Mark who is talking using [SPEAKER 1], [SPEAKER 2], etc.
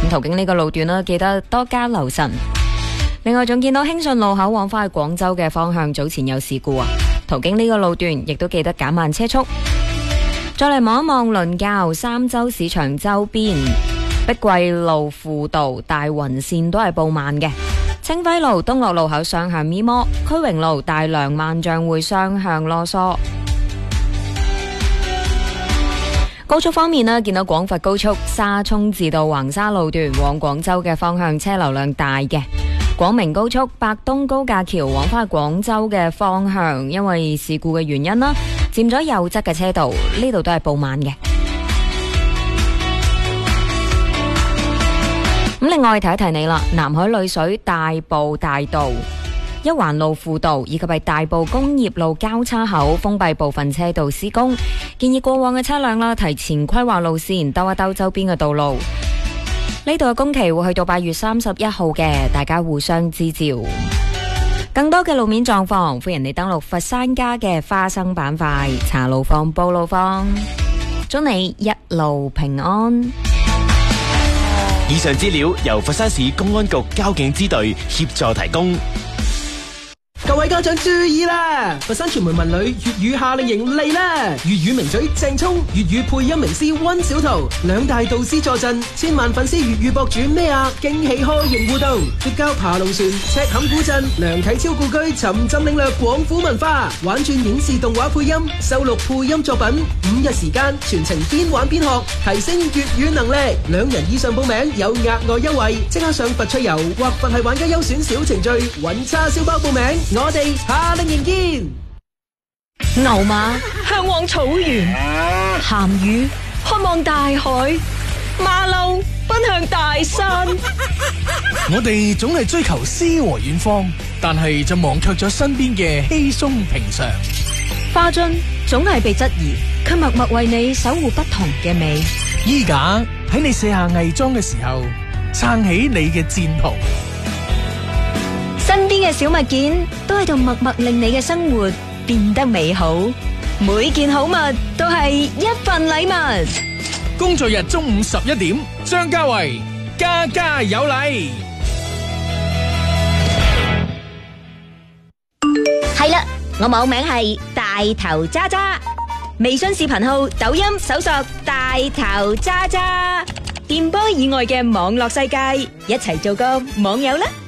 [SPEAKER 1] 咁途經呢個路段啦，記得多加留神。另外仲見到興順路口往返去廣州嘅方向早前有事故啊，途經呢個路段亦都記得減慢車速。再嚟望一望倫教三洲市場周邊，碧桂路輔道大雲線都係報慢嘅。清輝路東樂路口雙向咪摩，區榮路大良萬象匯雙向囉嗦。高速方面呢，見到廣佛高速沙涌至到橫沙路段往廣州嘅方向車流量大嘅。廣明高速白東高架橋往返廣州嘅方向，因為事故嘅原因啦，佔咗右側嘅車道，呢度都係報慢嘅。咁另外提一提你啦，南海濾水大埔大道、一環路輔道以及係大埔工業路交叉口封閉部分車道施工，建議過往嘅車輛啦提前規劃路線，兜一兜周邊嘅道路。呢度嘅工期會去到8月31號嘅，大家互相支照。更多嘅路面狀況，歡迎你登錄佛山家嘅花生板塊，查路況、報路況。祝你一路平安。
[SPEAKER 2] 以上資料由佛山市公安局交警支隊協助提供。
[SPEAKER 3] 各位家長注意啦！佛山傳媒文旅粵語夏令營嚟啦！粵語名嘴鄭聰、粵語配音名師溫小圖兩大導師助陣，千萬粉絲粵語博主咩啊驚喜開營互動，結交爬龍船、赤坎古鎮、梁啟超故居，沉浸領略廣府文化，玩轉影視動畫配音，收錄配音作品，5日時間全程邊玩邊學，提升粵語能力。2人以上報名有額外優惠，即刻上佛趣遊或佛系玩家優選小程序揾叉燒包報名。我哋夏令營見。
[SPEAKER 1] 牛馬向往草原，鹹魚渴望大海，馬騮奔向大山。
[SPEAKER 4] 我哋總係追求詩和遠方，但係就忘卻咗身邊嘅稀鬆平常。
[SPEAKER 1] 花樽總係被質疑，卻默默為你守護不同嘅美。
[SPEAKER 4] 衣架喺你卸下偽裝嘅時候，撐起你嘅戰袍。
[SPEAKER 1] 身邊嘅小物件都喺度默默令你嘅生活變得美好，每件好物都係一份禮物。
[SPEAKER 4] 工作日中午11點，張家維家家有禮。
[SPEAKER 1] 係啦，我網名係大頭渣渣，微信視頻號、抖音搜索大頭渣渣，電波以外嘅網絡世界，一齊做個網友啦！